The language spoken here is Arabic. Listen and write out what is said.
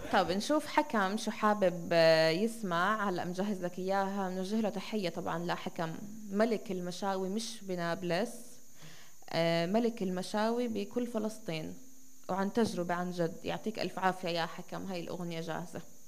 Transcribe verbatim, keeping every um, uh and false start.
طب نشوف حكم شو حابب آه، يسمع. هلا مجهز لك اياها، بنوجه له تحية طبعا لحكم ملك المشاوي مش بنابلس، آه، ملك المشاوي بكل فلسطين، وعن تجربة عن جد. يعطيك ألف عافية يا حكم، هاي الأغنية جاهزة.